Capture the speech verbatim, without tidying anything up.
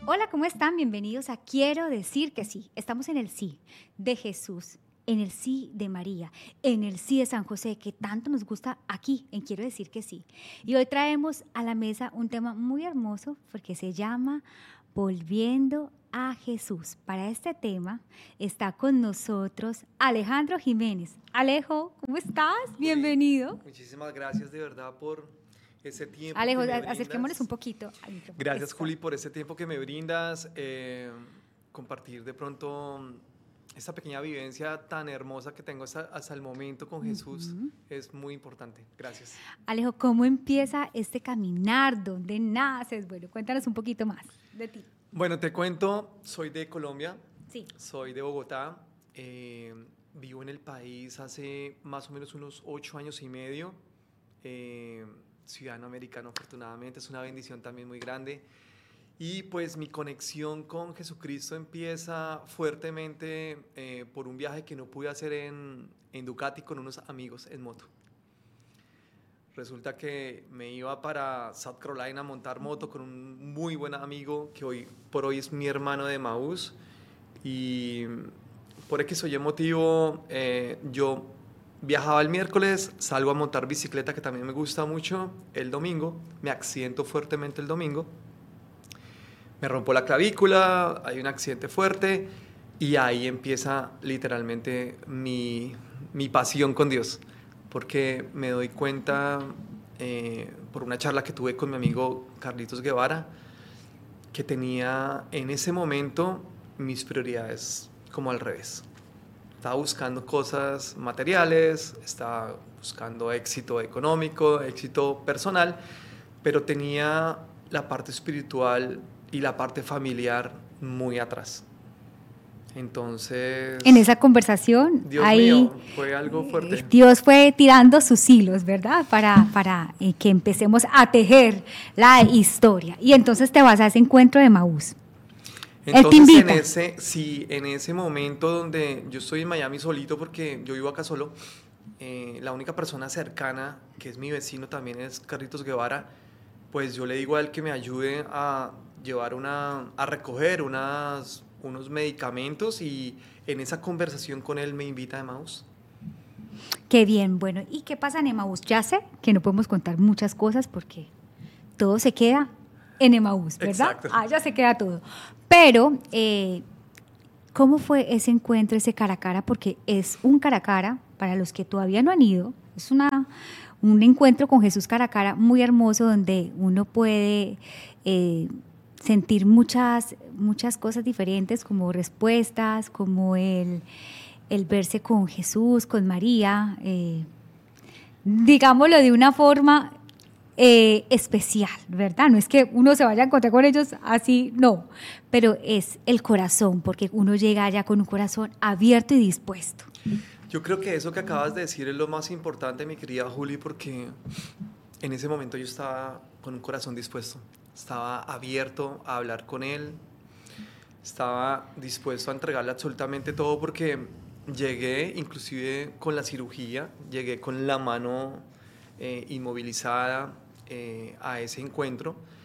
Hola, ¿cómo están? Bienvenidos a Quiero decir que sí. Estamos en el sí de Jesús, en el sí de María, en el sí de San José, que tanto nos gusta aquí en Quiero decir que sí. Y hoy traemos a la mesa un tema muy hermoso porque se llama Volviendo a Jesús. Para este tema está con nosotros Alejandro Jiménez. Alejo, ¿cómo estás? Juli, Bienvenido. muchísimas gracias de verdad por ese tiempo Alejo, que a- me acerquémonos un brindas. poquito al micrófono. Gracias, Eso. Juli, por ese tiempo que me brindas. eh, compartir de pronto esta pequeña vivencia tan hermosa que tengo hasta, hasta el momento con Jesús Ujú. es muy importante. Gracias. Alejo, ¿cómo empieza este caminar? ¿Dónde naces? Bueno, cuéntanos un poquito más de ti. Bueno, te cuento, soy de Colombia, Sí. soy de Bogotá. eh, vivo en el país hace más o menos unos ocho años y medio. eh, ciudadano americano, afortunadamente, es una bendición también muy grande. Y pues mi conexión con Jesucristo empieza fuertemente eh, por un viaje que no pude hacer en, en Ducati con unos amigos en moto. Resulta que me iba para South Carolina a montar moto con un muy buen amigo que hoy por hoy es mi hermano de Maús. Y por X o Y motivo, eh, yo viajaba el miércoles, salgo a montar bicicleta, que también me gusta mucho, el domingo, me accidento fuertemente el domingo. Me rompo la clavícula, hay un accidente fuerte y ahí empieza literalmente mi, mi pasión con Dios, porque me doy cuenta eh, por una charla que tuve con mi amigo Carlitos Guevara, que tenía en ese momento mis prioridades como al revés. Estaba buscando cosas materiales, estaba buscando éxito económico, éxito personal, pero tenía la parte espiritual y la parte familiar muy atrás. En Entonces, esa conversación, Dios ahí mío, fue algo eh, fuerte. Dios fue tirando sus hilos, ¿verdad? Para, para eh, que empecemos a tejer la historia. Y entonces te vas a ese encuentro de Maús. Él te Entonces, en invita. ese, sí, en ese momento donde yo estoy en Miami solito, porque yo vivo acá solo, eh, la única persona cercana, que es mi vecino también, es Carlitos Guevara, pues yo le digo a él que me ayude a llevar una, a recoger unas, unos medicamentos y en esa conversación con él me invita a Emmaus. Qué bien, bueno. ¿Y qué pasa en Emaús? Ya sé que no podemos contar muchas cosas porque todo se queda en Emaús, ¿verdad? Exacto. Ah, ya se queda todo. Pero, eh, ¿cómo fue ese encuentro, ese cara a cara? Porque es un cara a cara, para los que todavía no han ido, es una, un encuentro con Jesús cara a cara muy hermoso donde uno puede eh, sentir muchas, muchas cosas diferentes, como respuestas, como el, el verse con Jesús, con María, eh, digámoslo de una forma eh, especial, ¿verdad? No es que uno se vaya a encontrar con ellos así, no, pero es el corazón, porque uno llega allá con un corazón abierto y dispuesto. Yo creo que eso que acabas de decir es lo más importante, mi querida Juli, porque en ese momento yo estaba con un corazón dispuesto, estaba abierto a hablar con él, estaba dispuesto a entregarle absolutamente todo porque llegué inclusive con la cirugía, llegué con la mano eh, inmovilizada eh, a ese encuentro